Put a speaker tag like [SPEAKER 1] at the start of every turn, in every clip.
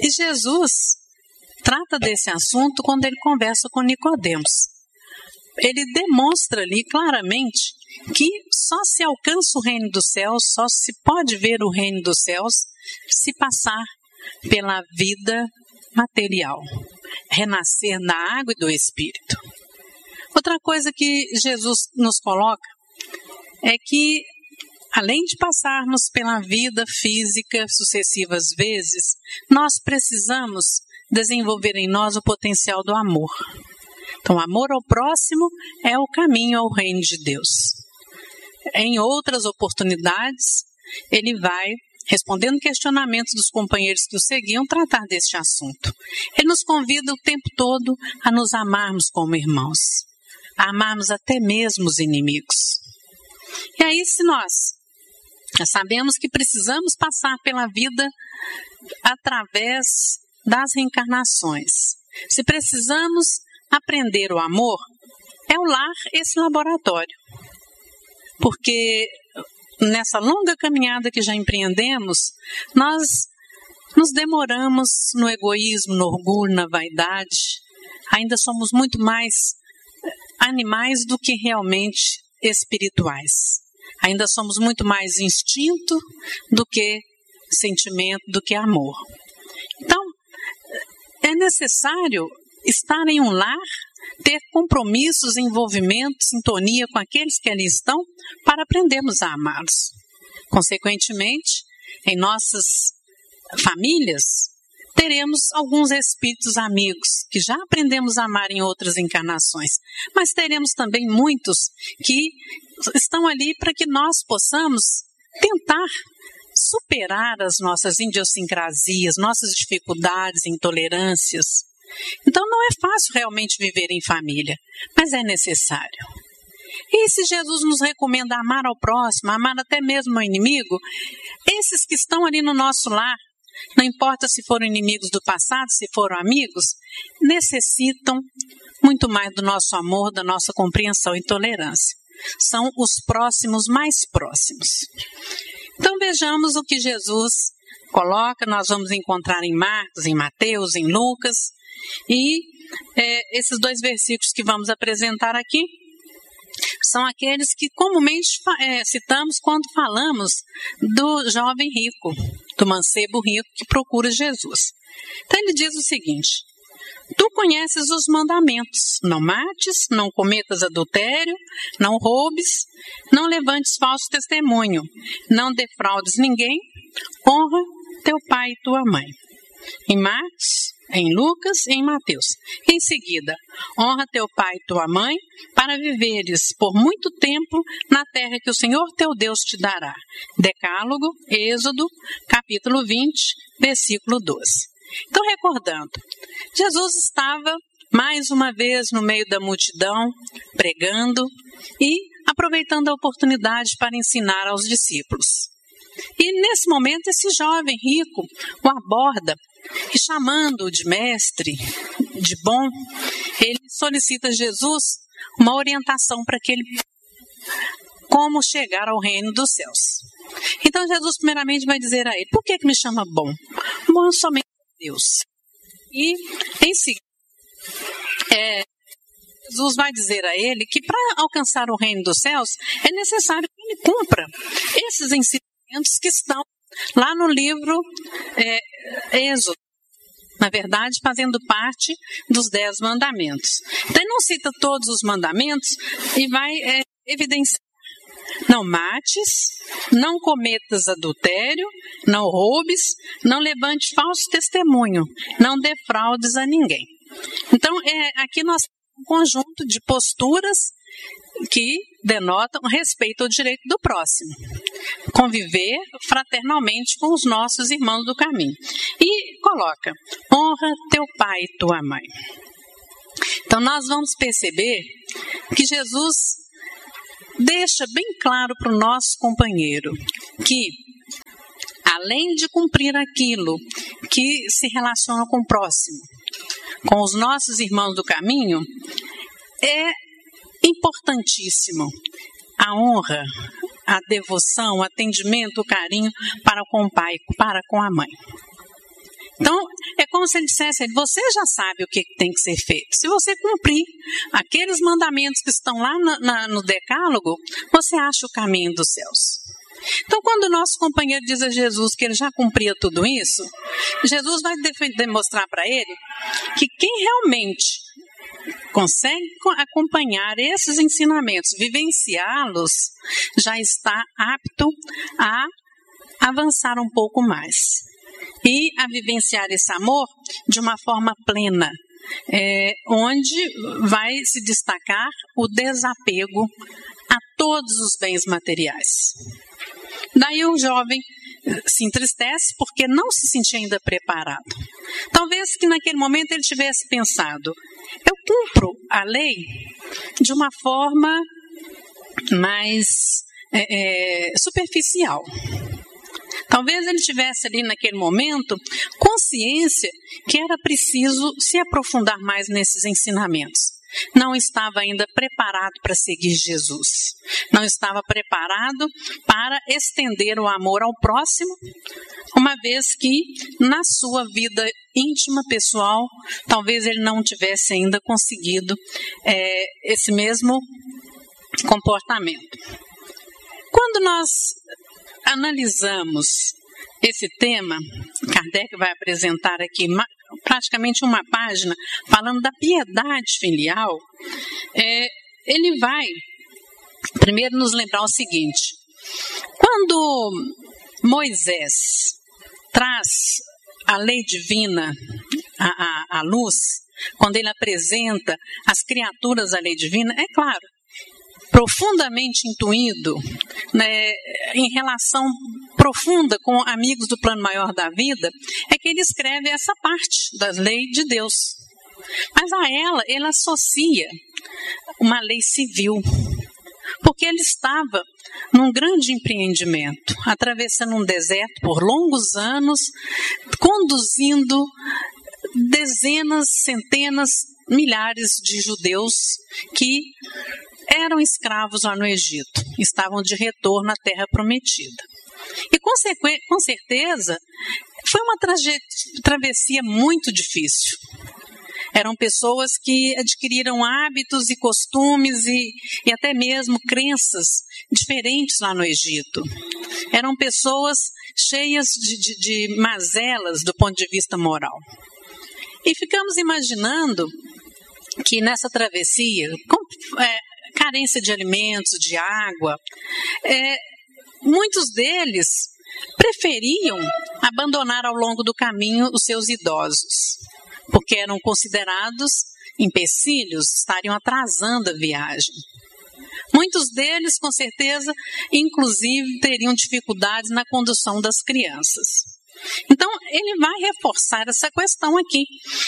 [SPEAKER 1] E Jesus trata desse assunto quando ele conversa com Nicodemos. Ele demonstra ali claramente que só se alcança o reino dos céus, só se pode ver o reino dos céus se passar pela vida material, renascer da água e do Espírito. Outra coisa que Jesus nos coloca é que, além de passarmos pela vida física sucessivas vezes, nós precisamos desenvolver em nós o potencial do amor. Então, o amor ao próximo é o caminho ao reino de Deus. Em outras oportunidades, ele vai, respondendo questionamentos dos companheiros que o seguiam, tratar deste assunto. Ele nos convida o tempo todo a nos amarmos como irmãos, a amarmos até mesmo os inimigos. E aí, se nós sabemos que precisamos passar pela vida através das reencarnações, se precisamos aprender o amor, é o lar esse laboratório. Porque nessa longa caminhada que já empreendemos, nós nos demoramos no egoísmo, no orgulho, na vaidade. Ainda somos muito mais animais do que realmente espirituais. Ainda somos muito mais instinto do que sentimento, do que amor. Então, é necessário estar em um lar, ter compromissos, envolvimento, sintonia com aqueles que ali estão, para aprendermos a amá-los. Consequentemente, em nossas famílias, teremos alguns espíritos amigos, que já aprendemos a amar em outras encarnações, mas teremos também muitos que estão ali para que nós possamos tentar superar as nossas idiosincrasias, nossas dificuldades, intolerâncias. Então não é fácil realmente viver em família, mas é necessário. E se Jesus nos recomenda amar ao próximo, amar até mesmo ao inimigo, esses que estão ali no nosso lar, não importa se foram inimigos do passado, se foram amigos, necessitam muito mais do nosso amor, da nossa compreensão e tolerância. São os próximos mais próximos. Então vejamos o que Jesus coloca, nós vamos encontrar em Marcos, em Mateus, em Lucas, e esses dois versículos que vamos apresentar aqui são aqueles que comumente citamos quando falamos do jovem rico, do mancebo rico que procura Jesus. Então ele diz o seguinte: tu conheces os mandamentos: não mates, não cometas adultério, não roubes, não levantes falso testemunho, não defraudes ninguém, honra teu pai e tua mãe. Em Marcos, em Lucas e em Mateus. Em seguida, honra teu pai e tua mãe para viveres por muito tempo na terra que o Senhor teu Deus te dará. Decálogo, Êxodo, capítulo 20, versículo 12. Então, recordando, Jesus estava mais uma vez no meio da multidão, pregando e aproveitando a oportunidade para ensinar aos discípulos. E nesse momento, esse jovem rico o aborda e, chamando-o de mestre, de bom, ele solicita a Jesus uma orientação para que ele como chegar ao reino dos céus. Então Jesus primeiramente vai dizer a ele: por que me chama bom? Bom somente Deus. E em seguida, Jesus vai dizer a ele que para alcançar o reino dos céus é necessário que ele cumpra esses ensinamentos que estão lá no livro Êxodo, na verdade fazendo parte dos 10 mandamentos. Então ele não cita todos os mandamentos e vai evidenciar: não mates, não cometas adultério, não roubes, não levante falso testemunho, não defraudes a ninguém. Então aqui nós temos um conjunto de posturas que denotam respeito ao direito do próximo. Conviver fraternalmente com os nossos irmãos do caminho. E coloca: honra teu pai e tua mãe. Então nós vamos perceber que Jesus deixa bem claro para o nosso companheiro que, além de cumprir aquilo que se relaciona com o próximo, com os nossos irmãos do caminho, é importantíssimo a honra, a devoção, o atendimento, o carinho para com o pai, para com a mãe. Então, é como se ele dissesse, você já sabe o que tem que ser feito. Se você cumprir aqueles mandamentos que estão lá no decálogo, você acha o caminho dos céus. Então, quando o nosso companheiro diz a Jesus que ele já cumpria tudo isso, Jesus vai demonstrar para ele que quem realmente consegue acompanhar esses ensinamentos, vivenciá-los, já está apto a avançar um pouco mais e a vivenciar esse amor de uma forma plena, onde vai se destacar o desapego a todos os bens materiais. Daí o jovem se entristece porque não se sentia ainda preparado. Talvez que naquele momento ele tivesse pensado, eu cumpro a lei de uma forma mais superficial. Talvez ele tivesse ali naquele momento consciência que era preciso se aprofundar mais nesses ensinamentos. Não estava ainda preparado para seguir Jesus. Não estava preparado para estender o amor ao próximo, uma vez que na sua vida íntima, pessoal, talvez ele não tivesse ainda conseguido esse mesmo comportamento. Quando nós analisamos esse tema, Kardec vai apresentar aqui praticamente uma página falando da piedade filial. Ele vai primeiro nos lembrar o seguinte: quando Moisés traz a lei divina à luz, quando ele apresenta às criaturas a lei divina, é claro, profundamente intuído, né, em relação profunda com amigos do plano maior da vida, é que ele escreve essa parte da lei de Deus. Mas a ele associa uma lei civil, porque ele estava num grande empreendimento, atravessando um deserto por longos anos, conduzindo dezenas, centenas, milhares de judeus que eram escravos lá no Egito, estavam de retorno à terra prometida. E com certeza foi uma travessia muito difícil. Eram pessoas que adquiriram hábitos e costumes e até mesmo crenças diferentes lá no Egito. Eram pessoas cheias de mazelas do ponto de vista moral. E ficamos imaginando que nessa travessia, carência de alimentos, de água, muitos deles preferiam abandonar ao longo do caminho os seus idosos, porque eram considerados empecilhos, estariam atrasando a viagem. Muitos deles, com certeza, inclusive, teriam dificuldades na condução das crianças. Então, ele vai reforçar essa questão aqui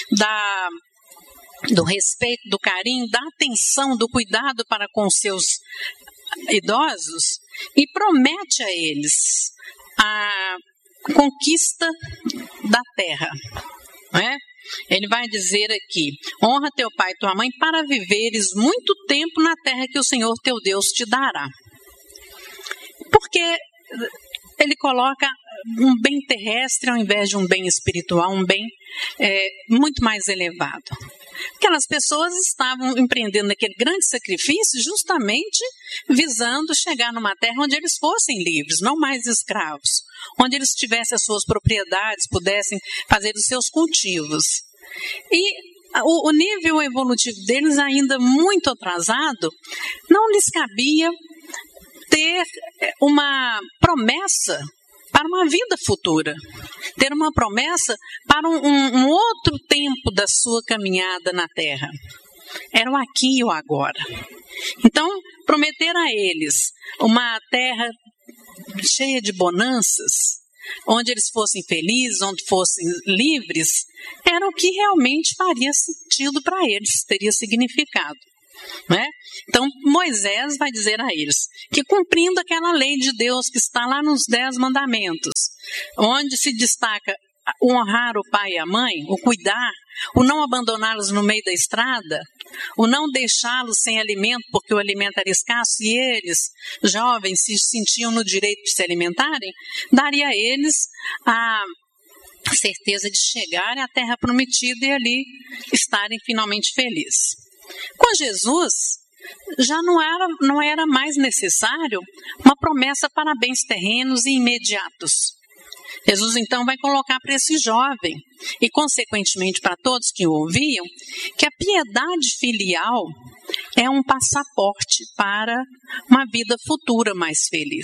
[SPEAKER 1] do respeito, do carinho, da atenção, do cuidado para com os seus idosos e promete a eles a conquista da terra, não é? Ele vai dizer aqui: honra teu pai e tua mãe para viveres muito tempo na terra que o Senhor teu Deus te dará. Porque ele coloca um bem terrestre ao invés de um bem espiritual, um bem muito mais elevado. Aquelas pessoas estavam empreendendo aquele grande sacrifício justamente visando chegar numa terra onde eles fossem livres, não mais escravos, onde eles tivessem as suas propriedades, pudessem fazer os seus cultivos. E o nível evolutivo deles, ainda muito atrasado, não lhes cabia ter uma promessa para uma vida futura, ter uma promessa para um outro tempo da sua caminhada na Terra. Era o aqui e o agora. Então, prometer a eles uma terra cheia de bonanças, onde eles fossem felizes, onde fossem livres, era o que realmente faria sentido para eles, teria significado. Né? Então Moisés vai dizer a eles que, cumprindo aquela lei de Deus que está lá nos 10 mandamentos, onde se destaca o honrar o pai e a mãe, o cuidar, o não abandoná-los no meio da estrada, o não deixá-los sem alimento porque o alimento era escasso e eles, jovens, se sentiam no direito de se alimentarem, daria a eles certeza de chegarem à terra prometida e ali estarem finalmente felizes. Com Jesus, já não era mais necessário uma promessa para bens terrenos e imediatos. Jesus então vai colocar para esse jovem e consequentemente para todos que o ouviam, que a piedade filial é um passaporte para uma vida futura mais feliz.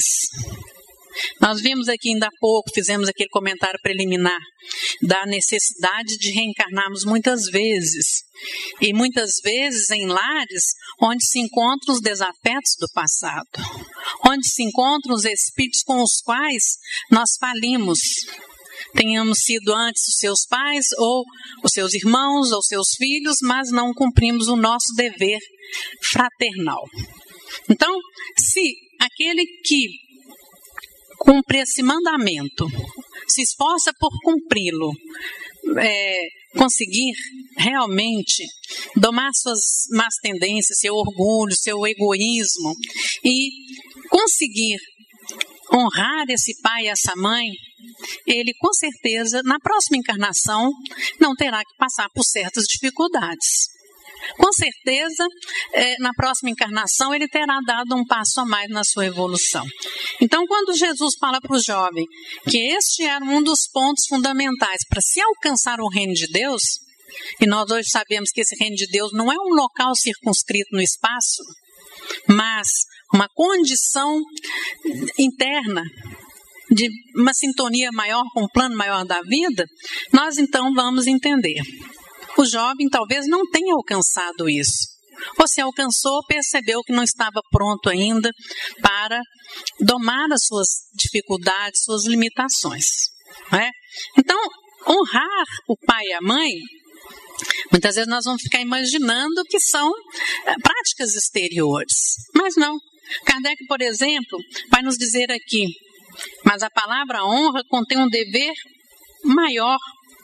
[SPEAKER 1] Nós vimos aqui ainda há pouco, fizemos aquele comentário preliminar da necessidade de reencarnarmos muitas vezes. E muitas vezes em lares onde se encontram os desafetos do passado, onde se encontram os espíritos com os quais nós falimos. Tenhamos sido antes os seus pais, ou os seus irmãos, ou seus filhos, mas não cumprimos o nosso dever fraternal. Então, se aquele que cumpre esse mandamento, se esforça por cumpri-lo, conseguir realmente domar suas más tendências, seu orgulho, seu egoísmo e conseguir honrar esse pai e essa mãe, ele com certeza na próxima encarnação não terá que passar por certas dificuldades. Com certeza, na próxima encarnação, ele terá dado um passo a mais na sua evolução. Então, quando Jesus fala para o jovem que este era um dos pontos fundamentais para se alcançar o reino de Deus, e nós hoje sabemos que esse reino de Deus não é um local circunscrito no espaço, mas uma condição interna de uma sintonia maior com o plano maior da vida, nós então vamos entender. O jovem talvez não tenha alcançado isso. Ou se alcançou, percebeu que não estava pronto ainda para domar as suas dificuldades, suas limitações. Não é? Então, honrar o pai e a mãe, muitas vezes nós vamos ficar imaginando que são práticas exteriores. Mas não. Kardec, por exemplo, vai nos dizer aqui, mas a palavra honra contém um dever maior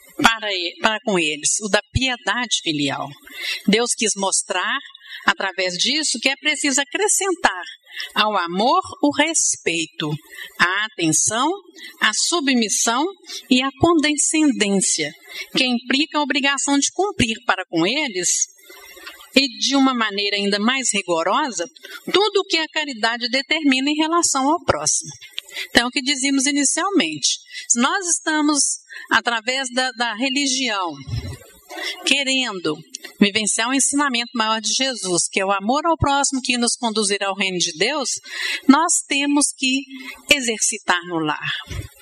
[SPEAKER 1] para com eles, o da piedade filial. Deus quis mostrar, através disso, que é preciso acrescentar ao amor o respeito, a atenção, a submissão e a condescendência, que implica a obrigação de cumprir para com eles, e de uma maneira ainda mais rigorosa, tudo o que a caridade determina em relação ao próximo. Então, o que dizíamos inicialmente, se nós estamos, através da religião, querendo vivenciar um ensinamento maior de Jesus, que é o amor ao próximo que nos conduzirá ao reino de Deus, nós temos que exercitar no lar.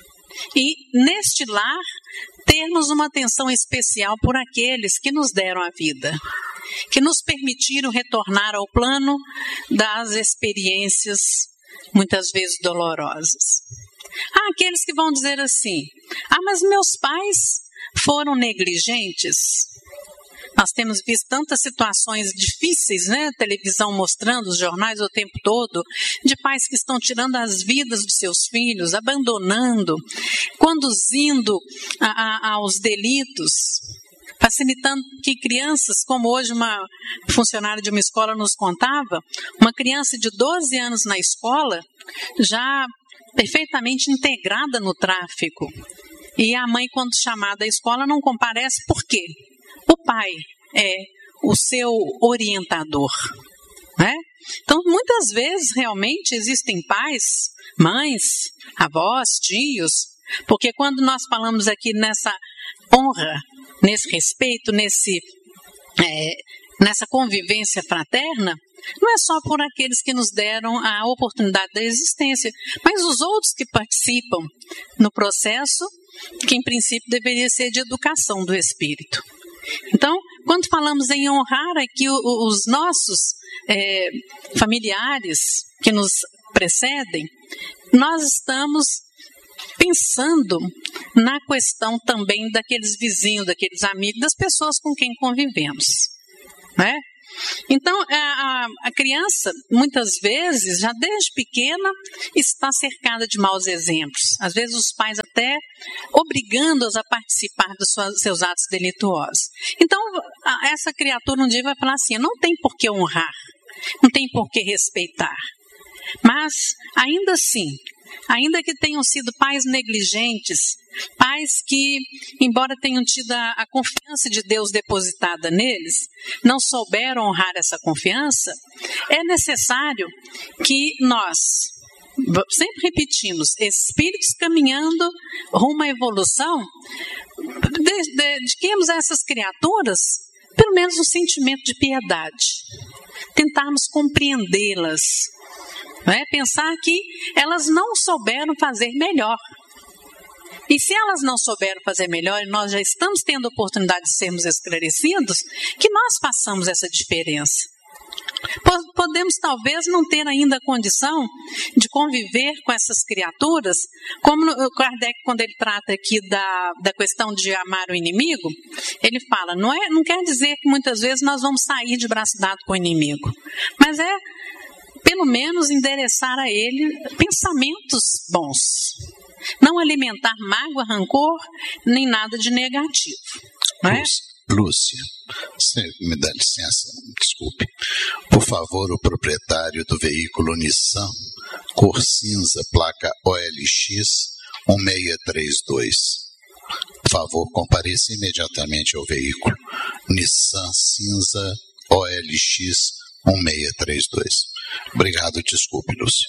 [SPEAKER 1] E, neste lar, termos uma atenção especial por aqueles que nos deram a vida, que nos permitiram retornar ao plano das experiências muitas vezes dolorosas. Há aqueles que vão dizer assim, mas meus pais foram negligentes. Nós temos visto tantas situações difíceis, né? Televisão mostrando, os jornais o tempo todo, de pais que estão tirando as vidas dos seus filhos, abandonando, conduzindo aos delitos, facilitando que crianças, como hoje uma funcionária de uma escola nos contava, uma criança de 12 anos na escola, já perfeitamente integrada no tráfico. E a mãe, quando chamada à escola, não comparece. Por quê? O pai é o seu orientador, né? Então, muitas vezes, realmente, existem pais, mães, avós, tios, porque quando nós falamos aqui nessa honra, nesse respeito, nessa convivência fraterna, não é só por aqueles que nos deram a oportunidade da existência, mas os outros que participam no processo, que em princípio deveria ser de educação do espírito. Então, quando falamos em honrar aqui os nossos familiares que nos precedem, nós estamos pensando na questão também daqueles vizinhos, daqueles amigos, das pessoas com quem convivemos, né? Então, a criança, muitas vezes, já desde pequena, está cercada de maus exemplos. Às vezes, os pais até obrigando-os a participar dos seus atos delituosos. Então, essa criatura um dia vai falar assim, não tem por que honrar, não tem por que respeitar. Mas, ainda assim, ainda que tenham sido pais negligentes, pais que, embora tenham tido a confiança de Deus depositada neles, não souberam honrar essa confiança, é necessário que nós, sempre repetimos, espíritos caminhando rumo à evolução, dediquemos a essas criaturas pelo menos um sentimento de piedade, tentarmos compreendê-las, pensar que elas não souberam fazer melhor. E se elas não souberam fazer melhor e nós já estamos tendo a oportunidade de sermos esclarecidos, que nós façamos essa diferença. Podemos talvez não ter ainda a condição de conviver com essas criaturas, como o Kardec, quando ele trata aqui da questão de amar o inimigo, ele fala, não quer dizer que muitas vezes nós vamos sair de braço dado com o inimigo, mas é pelo menos endereçar a ele pensamentos bons, não alimentar mágoa, rancor, nem nada de negativo, não é?
[SPEAKER 2] Lúcia, você me dá licença, desculpe. Por favor, o proprietário do veículo Nissan, cor cinza, placa OLX 1632. Por favor, compareça imediatamente ao veículo Nissan cinza OLX 1632. Obrigado, desculpe, Lúcia.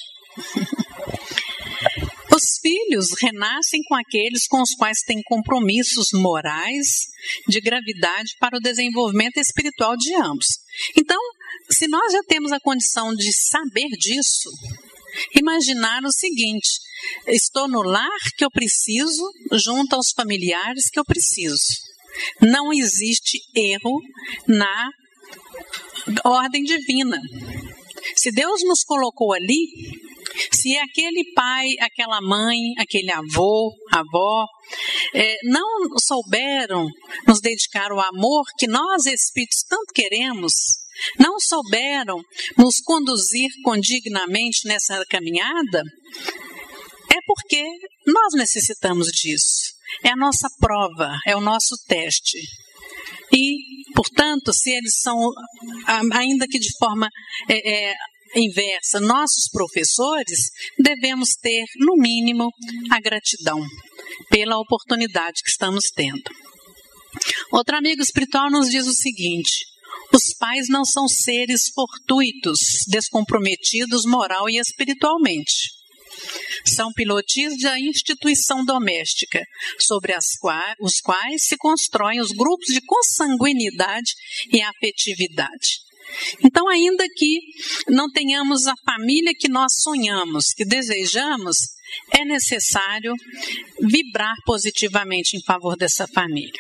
[SPEAKER 1] Os filhos renascem com aqueles com os quais têm compromissos morais de gravidade para o desenvolvimento espiritual de ambos. Então, se nós já temos a condição de saber disso, imaginar o seguinte, estou no lar que eu preciso, junto aos familiares que eu preciso. Não existe erro na ordem divina. Se Deus nos colocou ali, se aquele pai, aquela mãe, aquele avô, avó, não souberam nos dedicar o amor que nós, espíritos, tanto queremos, não souberam nos conduzir condignamente nessa caminhada, é porque nós necessitamos disso. É a nossa prova, é o nosso teste. E, portanto, se eles são, ainda que de forma inversa, nossos professores, devemos ter, no mínimo, a gratidão pela oportunidade que estamos tendo. Outro amigo espiritual nos diz o seguinte, os pais não são seres fortuitos, descomprometidos moral e espiritualmente. São pilotis da instituição doméstica, sobre os quais se constroem os grupos de consanguinidade e afetividade. Então, ainda que não tenhamos a família que nós sonhamos, que desejamos, é necessário vibrar positivamente em favor dessa família.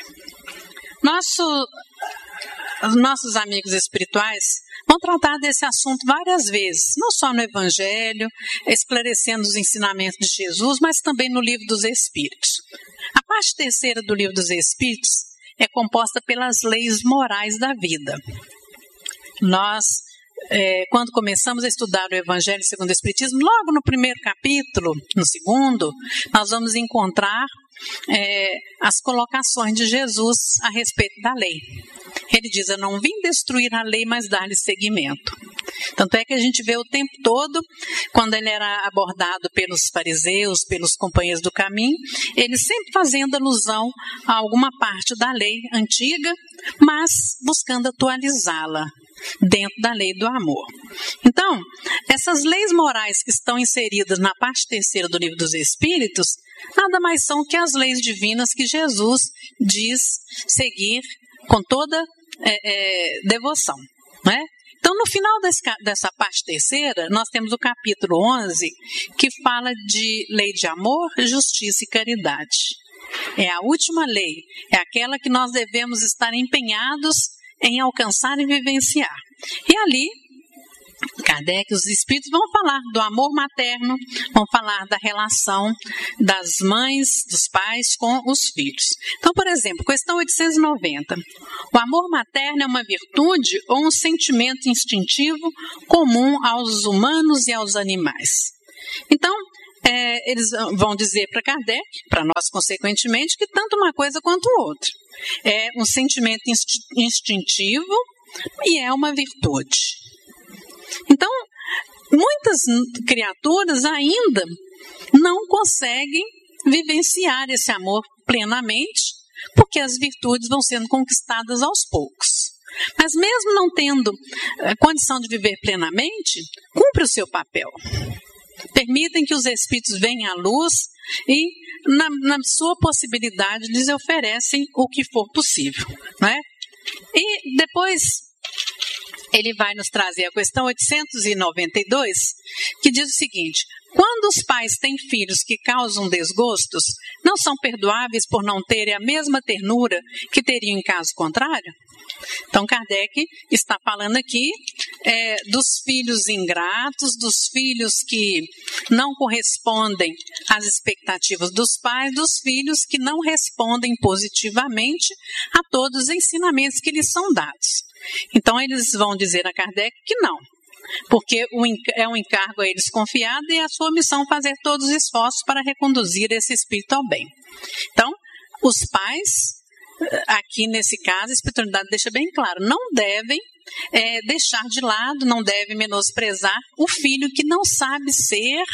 [SPEAKER 1] Nossos amigos espirituais vão tratar desse assunto várias vezes, não só no Evangelho, esclarecendo os ensinamentos de Jesus, mas também no Livro dos Espíritos. A parte terceira do Livro dos Espíritos é composta pelas leis morais da vida. Nós, quando começamos a estudar o Evangelho segundo o Espiritismo, logo no primeiro capítulo, no segundo, nós vamos encontrar as colocações de Jesus a respeito da lei. Ele diz, eu não vim destruir a lei, mas dar-lhe seguimento. Tanto é que a gente vê o tempo todo, quando ele era abordado pelos fariseus, pelos companheiros do caminho, ele sempre fazendo alusão a alguma parte da lei antiga, mas buscando atualizá-la dentro da lei do amor. Então, essas leis morais que estão inseridas na parte terceira do Livro dos Espíritos, nada mais são que as leis divinas que Jesus diz seguir com toda devoção, não é? Então, no final dessa parte terceira, nós temos o capítulo 11, que fala de lei de amor, justiça e caridade. É a última lei, é aquela que nós devemos estar empenhados em alcançar e vivenciar. E ali, Kardec e os Espíritos vão falar do amor materno, vão falar da relação das mães, dos pais com os filhos. Então, por exemplo, questão 890. O amor materno é uma virtude ou um sentimento instintivo comum aos humanos e aos animais? Então, eles vão dizer para Kardec, para nós consequentemente, que tanto uma coisa quanto outra. É um sentimento instintivo e é uma virtude. Então, muitas criaturas ainda não conseguem vivenciar esse amor plenamente, porque as virtudes vão sendo conquistadas aos poucos. Mas mesmo não tendo condição de viver plenamente, cumpre o seu papel. Permitem que os espíritos venham à luz e, na sua possibilidade, lhes oferecem o que for possível, né? E depois ele vai nos trazer a questão 892, que diz o seguinte: quando os pais têm filhos que causam desgostos, não são perdoáveis por não terem a mesma ternura que teriam em caso contrário? Então, Kardec está falando aqui dos filhos ingratos, dos filhos que não correspondem às expectativas dos pais, dos filhos que não respondem positivamente a todos os ensinamentos que lhes são dados. Então, eles vão dizer a Kardec que não, porque é um encargo a eles confiado e é a sua missão fazer todos os esforços para reconduzir esse espírito ao bem. Então, os pais, aqui nesse caso, a espiritualidade deixa bem claro, não devem deixar de lado, não devem menosprezar o filho que não sabe ser,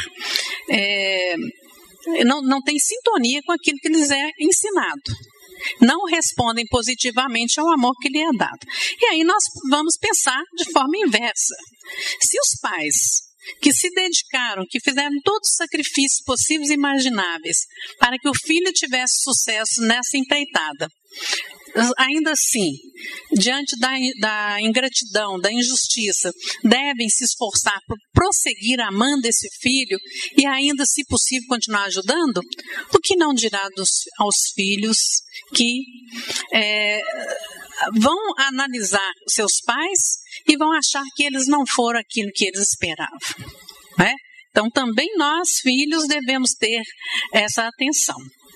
[SPEAKER 1] não tem sintonia com aquilo que lhes é ensinado. Não respondem positivamente ao amor que lhe é dado. E aí nós vamos pensar de forma inversa. Se os pais que se dedicaram, que fizeram todos os sacrifícios possíveis e imagináveis para que o filho tivesse sucesso nessa empreitada, ainda assim, diante da ingratidão, da injustiça, devem se esforçar por prosseguir amando esse filho e ainda, se possível, continuar ajudando, o que não dirá aos filhos que vão analisar seus pais e vão achar que eles não foram aquilo que eles esperavam, né? Então, também nós, filhos, devemos ter essa atenção.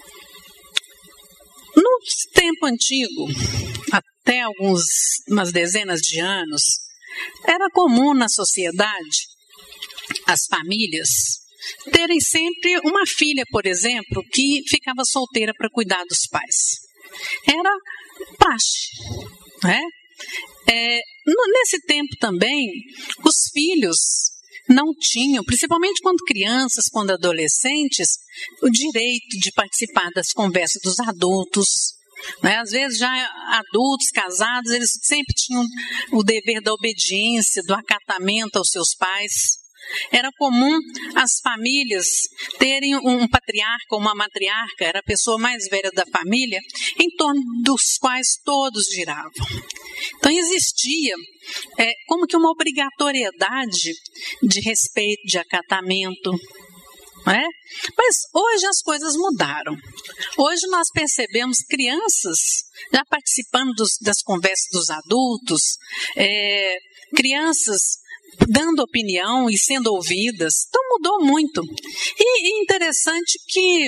[SPEAKER 1] No tempo antigo, até umas dezenas de anos, era comum na sociedade as famílias terem sempre uma filha, por exemplo, que ficava solteira para cuidar dos pais. Era praxe, né? Nesse tempo também, os filhos não tinham, principalmente quando crianças, quando adolescentes, o direito de participar das conversas dos adultos, né? Às vezes já adultos, casados, eles sempre tinham o dever da obediência, do acatamento aos seus pais. Era comum as famílias terem um patriarca ou uma matriarca, era a pessoa mais velha da família, em torno dos quais todos giravam. Então existia como que uma obrigatoriedade de respeito, de acatamento, né? Mas hoje as coisas mudaram. Hoje nós percebemos crianças já participando das conversas dos adultos, crianças dando opinião e sendo ouvidas. Então mudou muito. E interessante que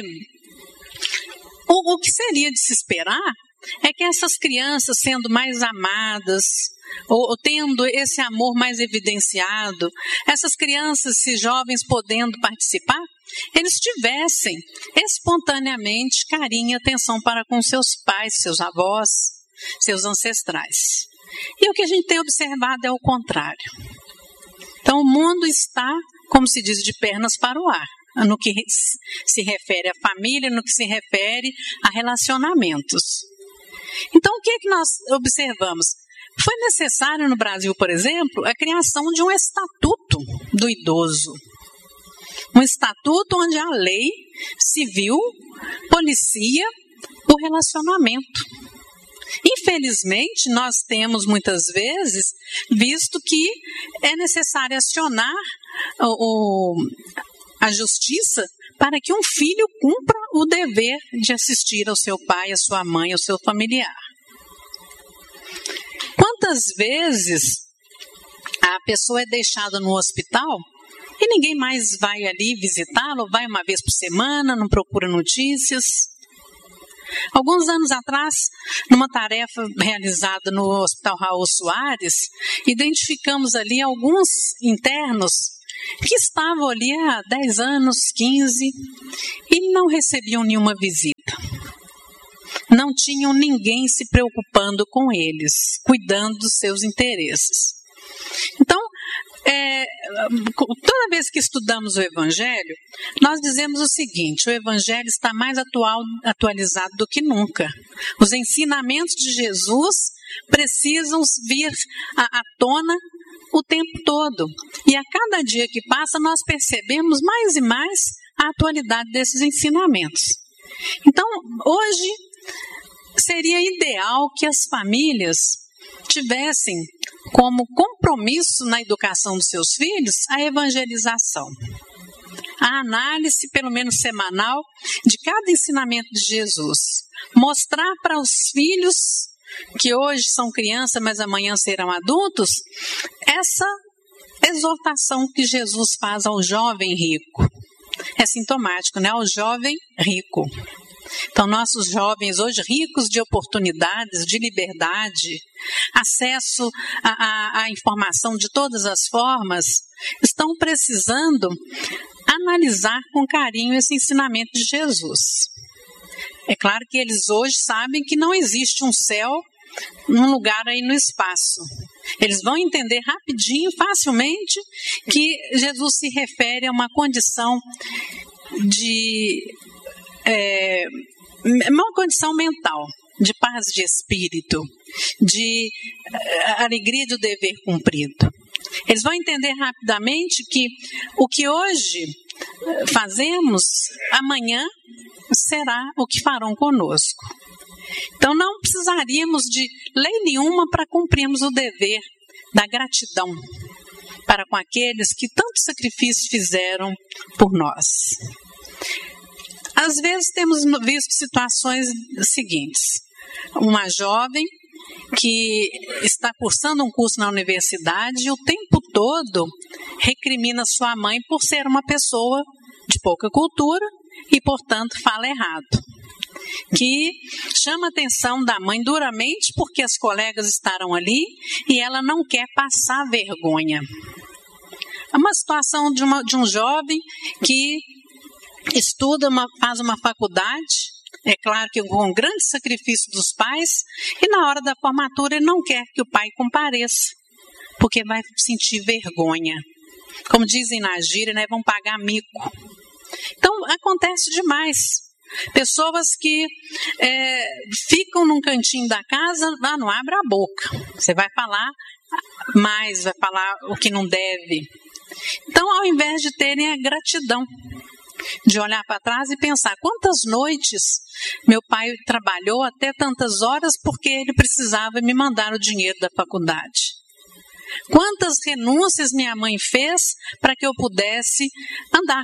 [SPEAKER 1] o que seria de se esperar é que essas crianças, sendo mais amadas, ou tendo esse amor mais evidenciado, essas crianças, esses jovens podendo participar, eles tivessem espontaneamente carinho e atenção para com seus pais, seus avós, seus ancestrais. E o que a gente tem observado é o contrário. Então o mundo está, como se diz, de pernas para o ar, no que se refere à família, no que se refere a relacionamentos. Então o que é que nós observamos? Foi necessário no Brasil, por exemplo, a criação de um estatuto do idoso. Um estatuto onde a lei civil policia o relacionamento. Infelizmente, nós temos muitas vezes visto que é necessário acionar a justiça para que um filho cumpra o dever de assistir ao seu pai, à sua mãe, ao seu familiar. Quantas vezes a pessoa é deixada no hospital e ninguém mais vai ali visitá-lo, vai uma vez por semana, não procura notícias? Alguns anos atrás, numa tarefa realizada no Hospital Raul Soares, identificamos ali alguns internos que estavam ali há 10 anos, 15, e não recebiam nenhuma visita. Não tinham ninguém se preocupando com eles, cuidando dos seus interesses. Então, Toda vez que estudamos o Evangelho, nós dizemos o seguinte: o Evangelho está mais atualizado do que nunca. Os ensinamentos de Jesus precisam vir à tona o tempo todo. E a cada dia que passa, nós percebemos mais e mais a atualidade desses ensinamentos. Então, hoje, seria ideal que as famílias tivessem como compromisso na educação dos seus filhos a evangelização. A análise, pelo menos semanal, de cada ensinamento de Jesus. Mostrar para os filhos, que hoje são crianças, mas amanhã serão adultos, essa exortação que Jesus faz ao jovem rico. É sintomático, né? Ao jovem rico. Então, nossos jovens hoje ricos de oportunidades, de liberdade, acesso à informação de todas as formas, estão precisando analisar com carinho esse ensinamento de Jesus. É claro que eles hoje sabem que não existe um céu num lugar aí no espaço. Eles vão entender rapidinho, facilmente, que Jesus se refere a uma condição uma condição mental, de paz de espírito, de alegria do dever cumprido. Eles vão entender rapidamente que o que hoje fazemos, amanhã será o que farão conosco. Então não precisaríamos de lei nenhuma para cumprirmos o dever da gratidão para com aqueles que tanto sacrifício fizeram por nós. Às vezes temos visto situações seguintes: uma jovem que está cursando um curso na universidade e o tempo todo recrimina sua mãe por ser uma pessoa de pouca cultura e, portanto, fala errado. Que chama a atenção da mãe duramente porque as colegas estarão ali e ela não quer passar vergonha. É uma situação de um jovem que estuda, faz uma faculdade, é claro que com grande sacrifício dos pais, e na hora da formatura ele não quer que o pai compareça, porque vai sentir vergonha. Como dizem na gíria, né, vão pagar mico. Então, acontece demais. Pessoas que ficam num cantinho da casa, não abre a boca. Você vai falar mais, vai falar o que não deve. Então, ao invés de terem a gratidão, de olhar para trás e pensar quantas noites meu pai trabalhou até tantas horas porque ele precisava me mandar o dinheiro da faculdade. Quantas renúncias minha mãe fez para que eu pudesse andar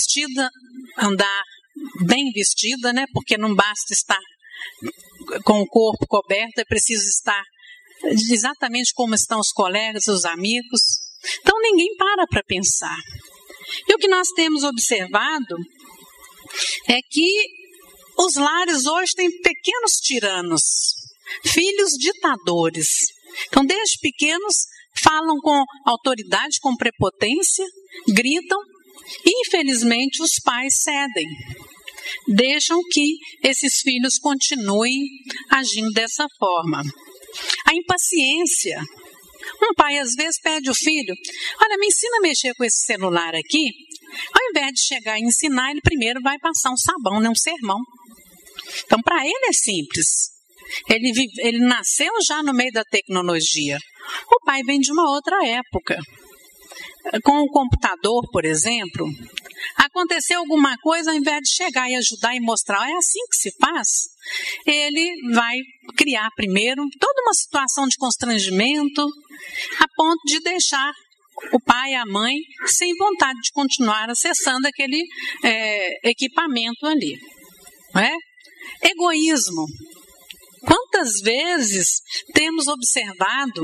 [SPEAKER 1] bem vestida, né? Porque não basta estar com o corpo coberto, é preciso estar exatamente como estão os colegas, os amigos. Então ninguém para pensar. E o que nós temos observado é que os lares hoje têm pequenos tiranos, filhos ditadores. Então, desde pequenos, falam com autoridade, com prepotência, gritam, e infelizmente os pais cedem. Deixam que esses filhos continuem agindo dessa forma. A impaciência. Um pai, às vezes, pede ao filho: olha, me ensina a mexer com esse celular aqui. Ao invés de chegar e ensinar, ele primeiro vai passar um sabão, né, um sermão. Então, para ele é simples. Ele nasceu já no meio da tecnologia. O pai vem de uma outra época. Com o computador, por exemplo, aconteceu alguma coisa, ao invés de chegar e ajudar e mostrar, é assim que se faz, ele vai criar primeiro toda uma situação de constrangimento, a ponto de deixar o pai e a mãe sem vontade de continuar acessando aquele equipamento ali. Não é? Egoísmo. Quantas vezes temos observado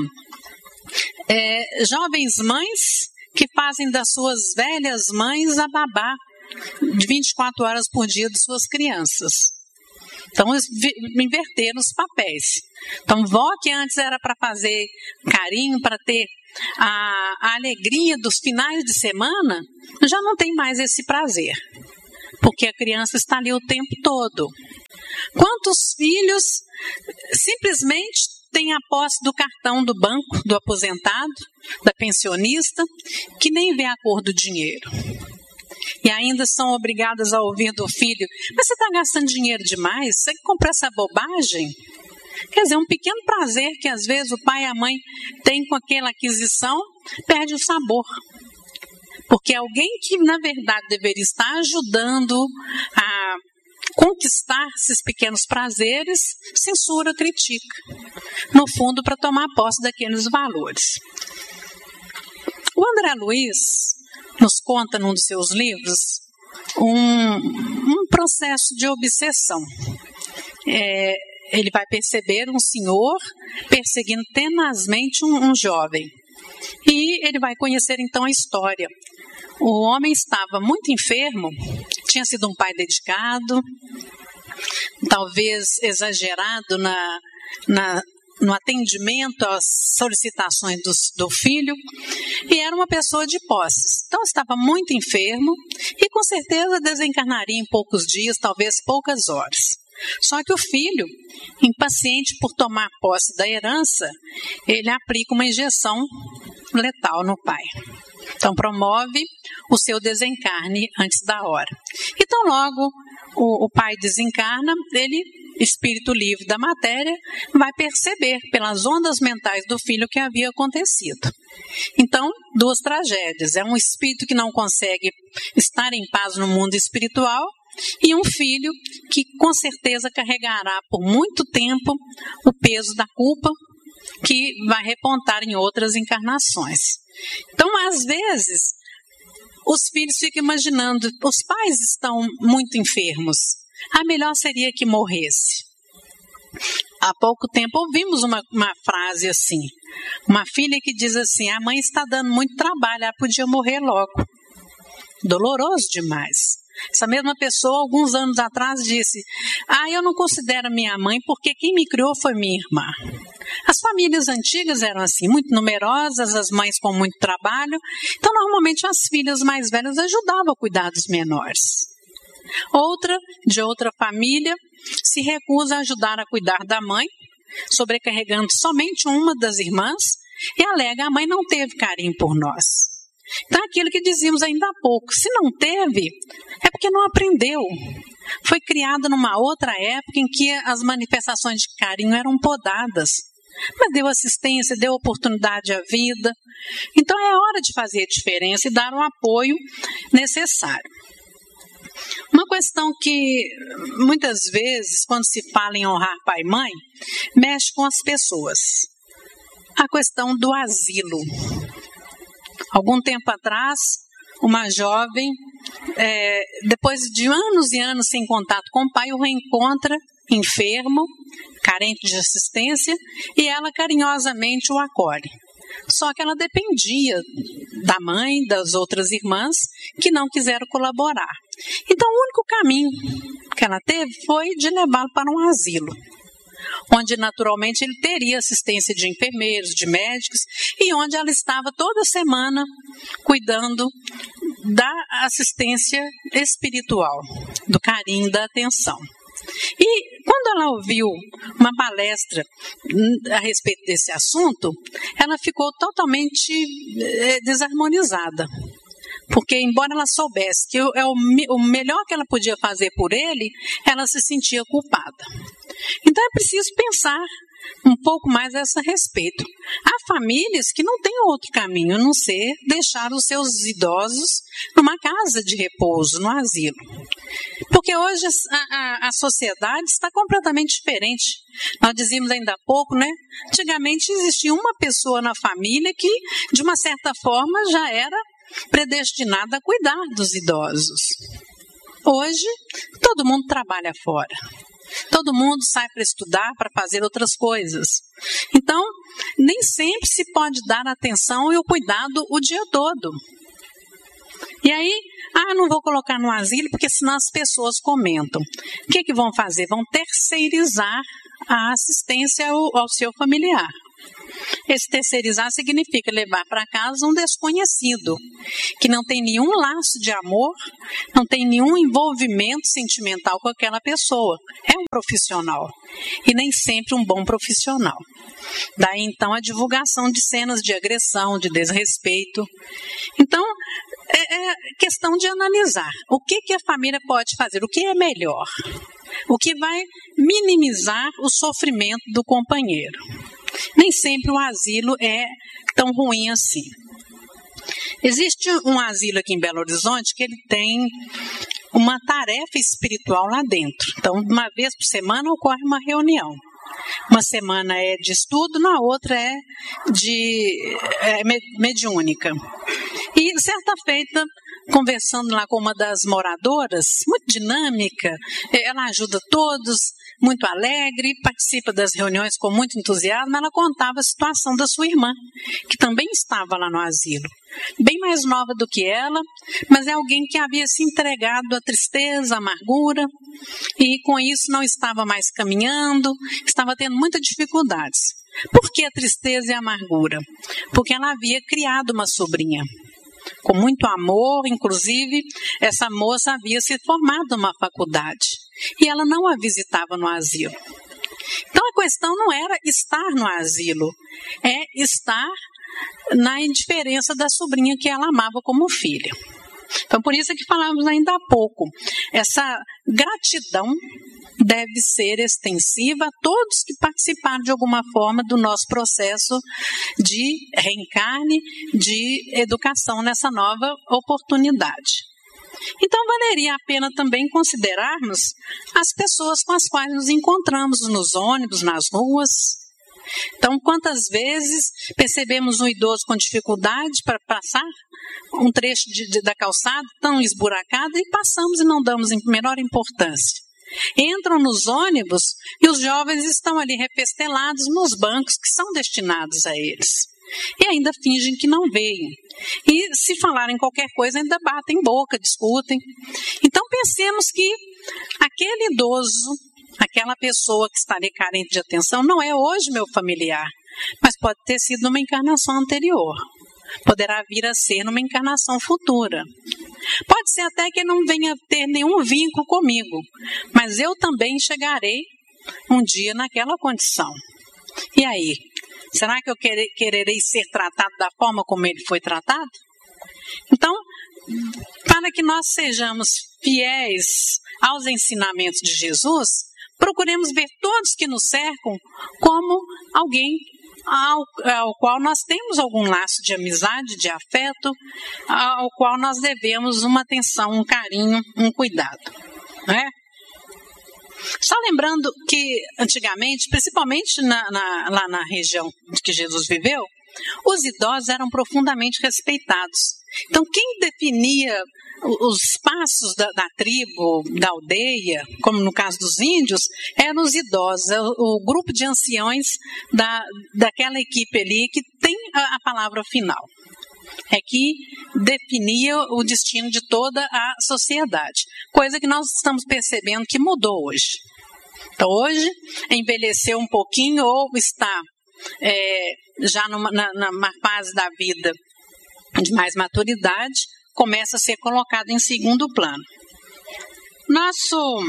[SPEAKER 1] jovens mães que fazem das suas velhas mães a babá de 24 horas por dia de suas crianças? Então, inverteram os papéis. Então, vó que antes era para fazer carinho, para ter a alegria dos finais de semana, já não tem mais esse prazer, porque a criança está ali o tempo todo. Quantos filhos simplesmente têm a posse do cartão do banco, do aposentado, da pensionista, que nem vê a cor do dinheiro. E ainda são obrigadas a ouvir do filho: mas você está gastando dinheiro demais? Você comprou essa bobagem? Quer dizer, um pequeno prazer que às vezes o pai e a mãe têm com aquela aquisição perde o sabor. Porque alguém que na verdade deveria estar ajudando a conquistar esses pequenos prazeres, censura, critica. No fundo, para tomar posse daqueles valores. O André Luiz nos conta num dos seus livros um processo de obsessão. Ele vai perceber um senhor perseguindo tenazmente um jovem. E ele vai conhecer então a história. O homem estava muito enfermo, tinha sido um pai dedicado, talvez exagerado no atendimento às solicitações do filho, e era uma pessoa de posses. Então estava muito enfermo e com certeza desencarnaria em poucos dias, talvez poucas horas. Só que o filho, impaciente por tomar posse da herança, ele aplica uma injeção letal no pai. Então promove o seu desencarne antes da hora. Então logo o pai desencarna, ele, espírito livre da matéria, vai perceber pelas ondas mentais do filho o que havia acontecido. Então, duas tragédias. É um espírito que não consegue estar em paz no mundo espiritual e um filho que com certeza carregará por muito tempo o peso da culpa que vai repontar em outras encarnações. Então, às vezes, os filhos ficam imaginando, os pais estão muito enfermos, melhor seria que morresse. Há pouco tempo ouvimos uma frase assim, uma filha que diz assim: a mãe está dando muito trabalho, ela podia morrer logo. Doloroso demais. Essa mesma pessoa, alguns anos atrás, disse: eu não considero minha mãe porque quem me criou foi minha irmã. As famílias antigas eram assim, muito numerosas, as mães com muito trabalho. Então, normalmente, as filhas mais velhas ajudavam a cuidar dos menores. Outra, de outra família, se recusa a ajudar a cuidar da mãe, sobrecarregando somente uma das irmãs, e alega: a mãe não teve carinho por nós. Então, aquilo que dizíamos ainda há pouco, se não teve, é porque não aprendeu. Foi criada numa outra época em que as manifestações de carinho eram podadas. Mas deu assistência, deu oportunidade à vida. Então, é hora de fazer a diferença e dar o apoio necessário. Uma questão que, muitas vezes, quando se fala em honrar pai e mãe, mexe com as pessoas. A questão do asilo. Algum tempo atrás, uma jovem, depois de anos e anos sem contato com o pai, o reencontra enfermo, carente de assistência, e ela carinhosamente o acolhe. Só que ela dependia da mãe, das outras irmãs, que não quiseram colaborar. Então, o único caminho que ela teve foi de levá-lo para um asilo, onde naturalmente ele teria assistência de enfermeiros, de médicos, e onde ela estava toda semana cuidando da assistência espiritual, do carinho, da atenção. E quando ela ouviu uma palestra a respeito desse assunto, ela ficou totalmente desarmonizada. Porque, embora ela soubesse que o melhor que ela podia fazer por ele, ela se sentia culpada. Então, é preciso pensar um pouco mais a esse respeito. Há famílias que não têm outro caminho a não ser deixar os seus idosos numa casa de repouso, no asilo. Porque hoje a sociedade está completamente diferente. Nós dizíamos ainda há pouco, né? Antigamente existia uma pessoa na família que, de uma certa forma, já era predestinada a cuidar dos idosos. Hoje, todo mundo trabalha fora. Todo mundo sai para estudar, para fazer outras coisas. Então, nem sempre se pode dar atenção e o cuidado o dia todo. E aí, não vou colocar no asilo porque senão as pessoas comentam. O que vão fazer? Vão terceirizar a assistência ao seu familiar. Esse terceirizar significa levar para casa um desconhecido, que não tem nenhum laço de amor, não tem nenhum envolvimento sentimental com aquela pessoa. É um profissional, e nem sempre um bom profissional. Daí, então, a divulgação de cenas de agressão, de desrespeito. Então, é questão de analisar o que a família pode fazer, o que é melhor, o que vai minimizar o sofrimento do companheiro. Nem sempre o asilo é tão ruim assim. Existe um asilo aqui em Belo Horizonte que ele tem uma tarefa espiritual lá dentro. Então, uma vez por semana ocorre uma reunião. Uma semana é de estudo, na outra é mediúnica. E certa feita, conversando lá com uma das moradoras, muito dinâmica, ela ajuda todos, muito alegre, participa das reuniões com muito entusiasmo. Ela contava a situação da sua irmã, que também estava lá no asilo. Bem mais nova do que ela, mas é alguém que havia se entregado à tristeza, à amargura, e com isso não estava mais caminhando, estava tendo muitas dificuldades. Por que a tristeza e a amargura? Porque ela havia criado uma sobrinha. Com muito amor, inclusive, essa moça havia se formado numa faculdade e ela não a visitava no asilo. Então a questão não era estar no asilo, é estar na indiferença da sobrinha que ela amava como filha. Então por isso é que falávamos ainda há pouco, essa gratidão deve ser extensiva a todos que participaram de alguma forma do nosso processo de reencarne, de educação nessa nova oportunidade. Então, valeria a pena também considerarmos as pessoas com as quais nos encontramos nos ônibus, nas ruas. Então, quantas vezes percebemos um idoso com dificuldade para passar um trecho da calçada tão esburacado e passamos e não damos menor importância. Entram nos ônibus e os jovens estão ali repestelados nos bancos que são destinados a eles. E ainda fingem que não veem. E se falarem qualquer coisa, ainda batem boca, discutem. Então pensemos que aquele idoso, aquela pessoa que está ali carente de atenção, não é hoje meu familiar, mas pode ter sido numa encarnação anterior. Poderá vir a ser numa encarnação futura. Pode ser até que não venha ter nenhum vínculo comigo, mas eu também chegarei um dia naquela condição. E aí? Será que eu quererei ser tratado da forma como ele foi tratado? Então, para que nós sejamos fiéis aos ensinamentos de Jesus, procuremos ver todos que nos cercam como alguém ao qual nós temos algum laço de amizade, de afeto, ao qual nós devemos uma atenção, um carinho, um cuidado, não é? Só lembrando que antigamente, principalmente lá na região que Jesus viveu, os idosos eram profundamente respeitados. Então, quem definia os passos da tribo, da aldeia, como no caso dos índios, eram os idosos, o grupo de anciões daquela equipe ali que tem a palavra final. É que definia o destino de toda a sociedade. Coisa que nós estamos percebendo que mudou hoje. Então, hoje, envelheceu um pouquinho ou está já numa fase da vida de mais maturidade, começa a ser colocado em segundo plano. Nosso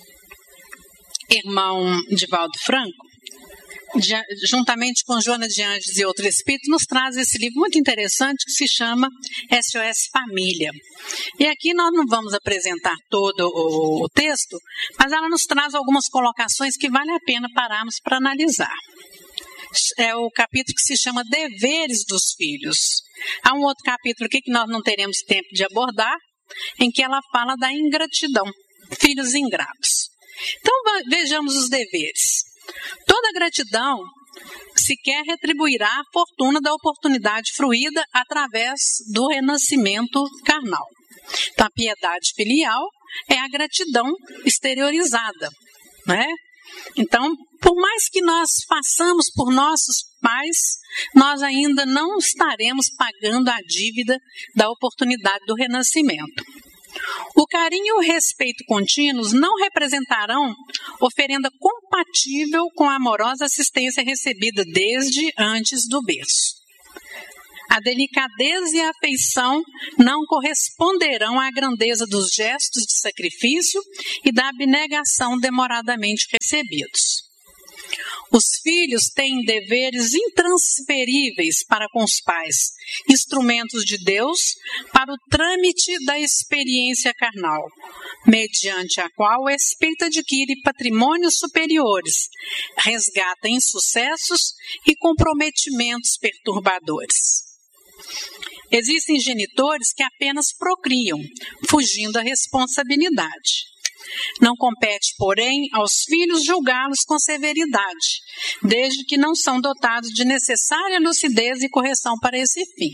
[SPEAKER 1] irmão Divaldo Franco, juntamente com Joana de Anjos e outros espíritos, nos traz esse livro muito interessante que se chama SOS Família. E aqui nós não vamos apresentar todo o texto, mas ela nos traz algumas colocações que vale a pena pararmos para analisar. É o capítulo que se chama Deveres dos Filhos. Há um outro capítulo aqui que nós não teremos tempo de abordar, em que ela fala da ingratidão, filhos ingratos. Então vejamos os deveres. Toda gratidão sequer retribuirá a fortuna da oportunidade fruída através do renascimento carnal. Então, a piedade filial é a gratidão exteriorizada, né? Então, por mais que nós façamos por nossos pais, nós ainda não estaremos pagando a dívida da oportunidade do renascimento. O carinho e o respeito contínuos não representarão oferenda compatível com a amorosa assistência recebida desde antes do berço. A delicadeza e a afeição não corresponderão à grandeza dos gestos de sacrifício e da abnegação demoradamente recebidos. Os filhos têm deveres intransferíveis para com os pais, instrumentos de Deus para o trâmite da experiência carnal, mediante a qual o espírito adquire patrimônios superiores, resgata insucessos e comprometimentos perturbadores. Existem genitores que apenas procriam, fugindo da responsabilidade. Não compete, porém, aos filhos julgá-los com severidade, desde que não são dotados de necessária lucidez e correção para esse fim.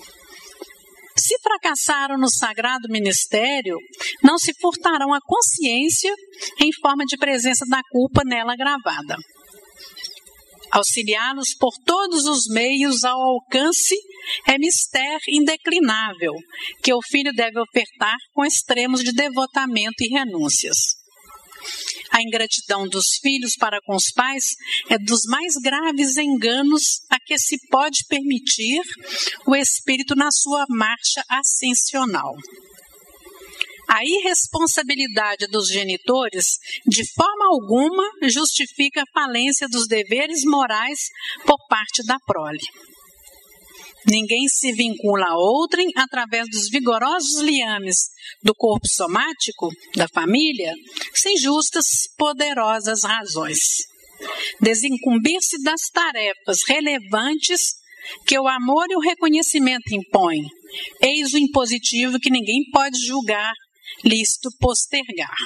[SPEAKER 1] Se fracassaram no sagrado ministério, não se furtarão a consciência em forma de presença da culpa nela gravada. Auxiliá-los por todos os meios ao alcance é mister indeclinável, que o filho deve ofertar com extremos de devotamento e renúncias. A ingratidão dos filhos para com os pais é dos mais graves enganos a que se pode permitir o espírito na sua marcha ascensional. A irresponsabilidade dos genitores, de forma alguma, justifica a falência dos deveres morais por parte da prole. Ninguém se vincula a outrem através dos vigorosos liames do corpo somático da família, sem justas, poderosas razões. Desincumbir-se das tarefas relevantes que o amor e o reconhecimento impõem, eis o impositivo que ninguém pode julgar lícito postergar.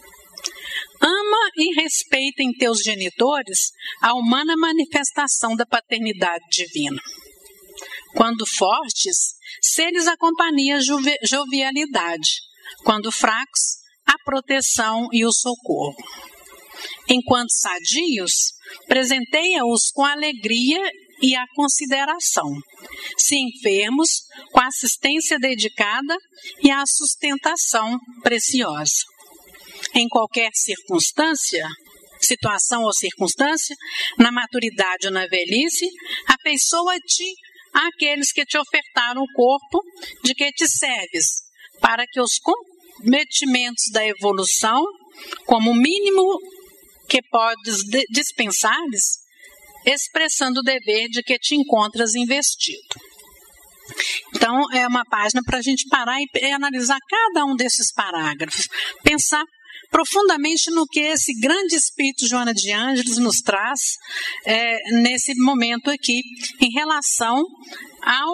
[SPEAKER 1] Ama e respeita em teus genitores a humana manifestação da paternidade divina. Quando fortes, sê-lhes a companhia jovialidade. Quando fracos, a proteção e o socorro. Enquanto sadios, presenteia-os com a alegria e a consideração. Se enfermos, com a assistência dedicada e a sustentação preciosa. Em qualquer circunstância, situação ou circunstância, na maturidade ou na velhice, afeiçoa-te àqueles que te ofertaram o corpo de que te serves, para que os cometimentos da evolução, como o mínimo que podes dispensar-lhes, expressando o dever de que te encontras investido. Então, é uma página para a gente parar e analisar cada um desses parágrafos, pensar profundamente no que esse grande espírito Joana de Ângeles nos traz nesse momento aqui, em relação ao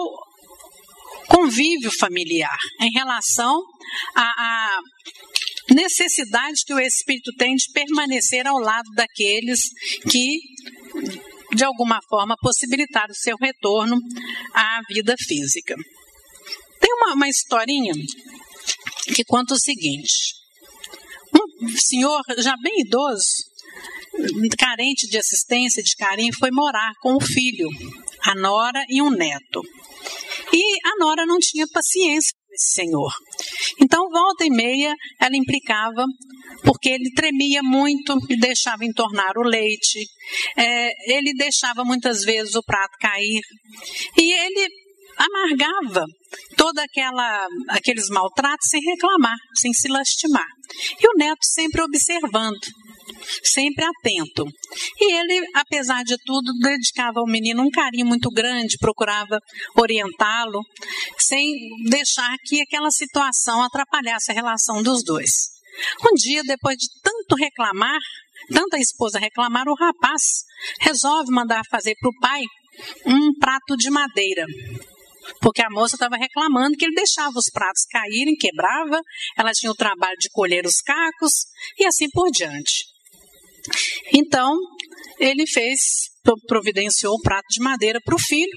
[SPEAKER 1] convívio familiar, em relação à necessidade que o espírito tem de permanecer ao lado daqueles que, de alguma forma, possibilitaram o seu retorno à vida física. Tem uma historinha que conta o seguinte. Um senhor já bem idoso, carente de assistência, de carinho, foi morar com o filho, a nora e um neto. E a nora não tinha paciência com esse senhor. Então, volta e meia, ela implicava, porque ele tremia muito e deixava entornar o leite. Ele deixava muitas vezes o prato cair. E ele amargava todos aqueles maltratos sem reclamar, sem se lastimar. E o neto sempre observando, sempre atento. E ele, apesar de tudo, dedicava ao menino um carinho muito grande, procurava orientá-lo, sem deixar que aquela situação atrapalhasse a relação dos dois. Um dia, depois de tanto reclamar, tanta esposa reclamar, o rapaz resolve mandar fazer para o pai um prato de madeira. Porque a moça estava reclamando que ele deixava os pratos caírem, quebrava, ela tinha o trabalho de colher os cacos e assim por diante. Então, ele providenciou o prato de madeira para o filho,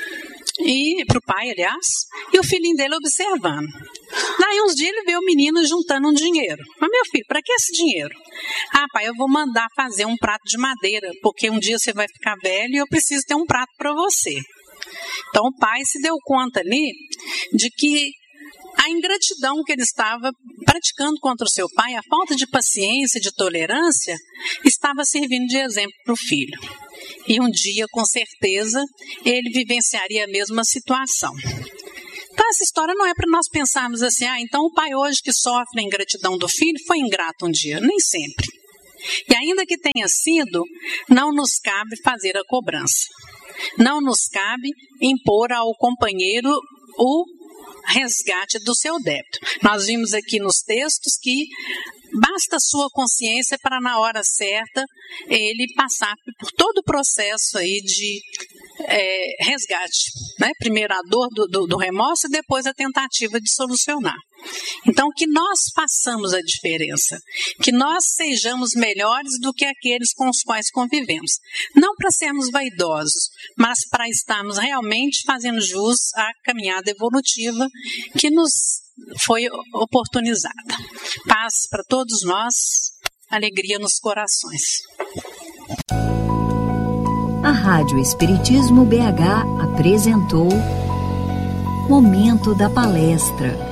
[SPEAKER 1] e para o pai, aliás, e o filhinho dele observando. Daí uns dias ele vê o menino juntando um dinheiro. Mas, meu filho, para que esse dinheiro? Ah, pai, eu vou mandar fazer um prato de madeira, porque um dia você vai ficar velho e eu preciso ter um prato para você. Então o pai se deu conta ali de que a ingratidão que ele estava praticando contra o seu pai, a falta de paciência, de tolerância, estava servindo de exemplo para o filho. E um dia, com certeza, ele vivenciaria a mesma situação. Então, essa história não é para nós pensarmos assim, então o pai hoje que sofre a ingratidão do filho foi ingrato um dia. Nem sempre. E ainda que tenha sido, não nos cabe fazer a cobrança. Não nos cabe impor ao companheiro o resgate do seu débito. Nós vimos aqui nos textos que basta a sua consciência para, na hora certa, ele passar por todo o processo aí de resgate. Né? Primeiro a dor do remorso e depois a tentativa de solucionar. Então, que nós façamos a diferença, que nós sejamos melhores do que aqueles com os quais convivemos. Não para sermos vaidosos, mas para estarmos realmente fazendo jus à caminhada evolutiva que nos foi oportunizada. Paz para todos nós, alegria nos corações.
[SPEAKER 3] A Rádio Espiritismo BH apresentou Momento da Palestra.